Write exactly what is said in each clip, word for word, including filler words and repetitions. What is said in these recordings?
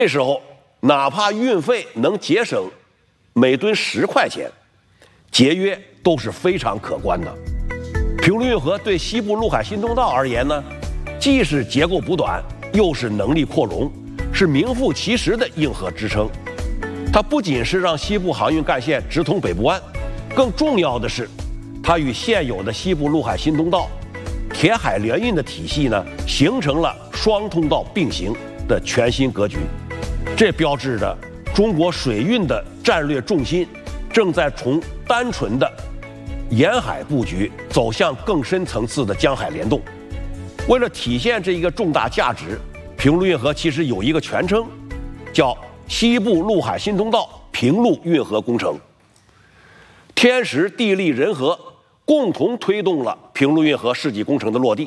这时候，哪怕运费能节省每吨十块钱，节约都是非常可观的。平陆运河对西部陆海新通道而言呢，既是结构补短，又是能力扩容，是名副其实的硬核支撑。它不仅是让西部航运干线直通北部湾，更重要的是，它与现有的西部陆海新通道、填海联运的体系呢，形成了双通道并行的全新格局。这标志着中国水运的战略重心正在从单纯的沿海布局走向更深层次的江海联动。为了体现这一个重大价值，平陆运河其实有一个全称，叫西部陆海新通道平陆运河工程。天时地利人和共同推动了平陆运河世纪工程的落地。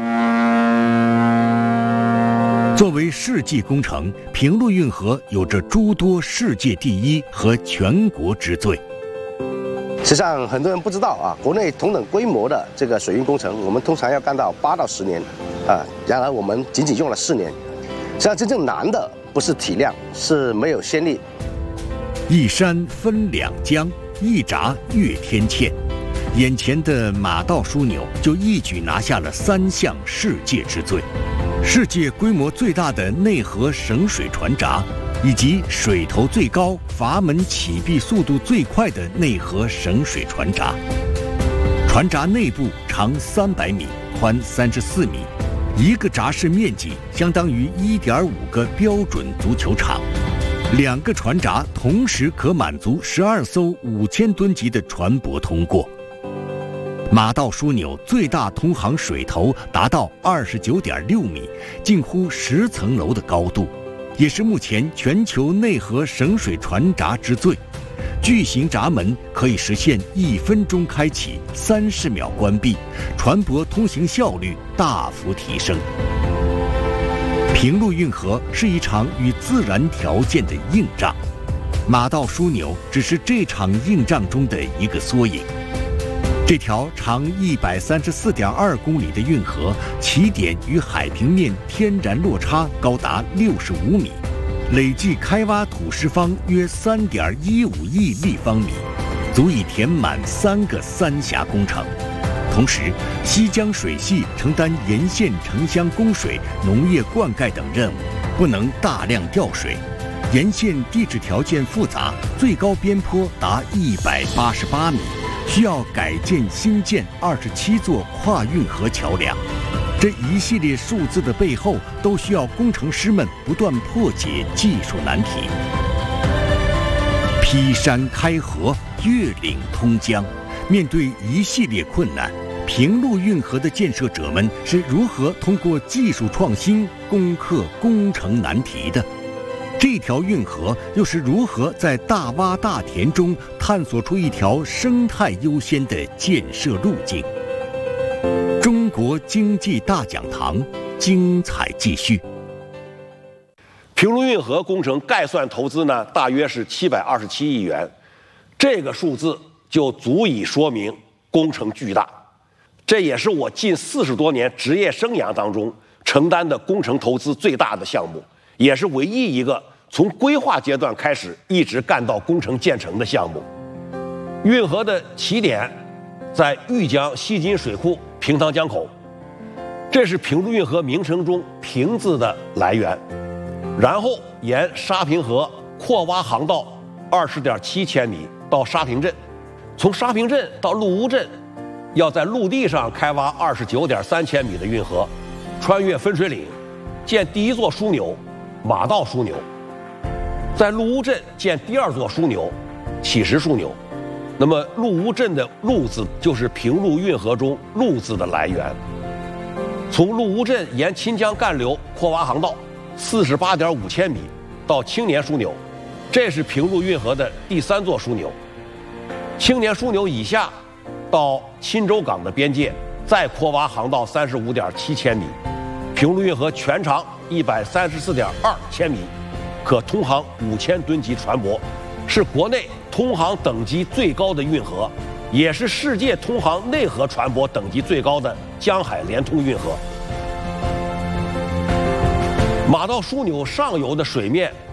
作为世纪工程，平陆运河有着诸多世界第一和全国之最。 实际上，很多人不知道啊，国内同等规模的这个水运工程，我们通常要干到八到十年，啊，然而我们仅仅用了四年。实际上，真正难的不是体量，是没有先例。 一山分两江，一闸越天堑。眼前的马道枢纽就一举拿下了三项世界之最：世界规模最大的内河省水船闸，以及水头最高、阀门起闭速度最快的内河省水船闸。船闸内部长三百米，宽三十四米，一个闸室面积相当于一点五个标准足球场。两个船闸同时可满足十二艘五千吨级的船舶通过。马道枢纽最大通航水头达到二十九点六米，近乎十层楼的高度，也是目前全球内河省水船闸之最。巨型闸门可以实现一分钟开启，三十秒关闭，船舶通行效率大幅提升。平陆运河是一场与自然条件的硬仗，马道枢纽只是这场硬仗中的一个缩影。这条长一百三十四点二公里的运河，起点与海平面天然落差高达六十五米，累计开挖土石方约三点一五亿立方米，足以填满三个三峡工程。同时，西江水系承担沿线城乡供水、农业灌溉等任务，不能大量调水。沿线地质条件复杂，最高边坡达一百八十八米。需要改建新建二十七座跨运河桥梁，这一系列数字的背后，都需要工程师们不断破解技术难题。劈山开河，越岭通江，面对一系列困难，平陆运河的建设者们是如何通过技术创新攻克工程难题的？这条运河又是如何在大洼大田中探索出一条生态优先的建设路径？中国经济大讲堂精彩继续。 平陆运河工程概算投资呢，大约是七百二十七亿元，这个数字就足以说明工程巨大。这也是我近四十多年职业生涯当中承担的工程投资最大的项目，也是唯一一个从规划阶段开始一直干到工程建成的项目。运河的起点在豫江西津水库平塘江口，这是平陆运河名称中“平”字的来源。然后沿沙平河扩挖航道二十点七千米到沙平镇，从沙平镇到陆屋镇，要在陆地上开挖二十九点三千米的运河，穿越分水岭，建第一座枢纽马道枢纽。在陆屋镇建第二座枢纽乞石枢纽，那么陆屋镇的陆字就是平陆运河中陆字的来源。从陆屋镇沿秦江干流扩挖航道四十八点五千米到青年枢纽，这是平陆运河的第三座枢纽。青年枢纽以下到钦州港的边界，再扩挖航道三十五点七千米，平陆运河全长一百三十四点二千米。可通航五千吨级船舶，是国内通航等级最高的运河，也是世界通航内河船舶等级最高的江海联通运河。 马道枢纽上游的水面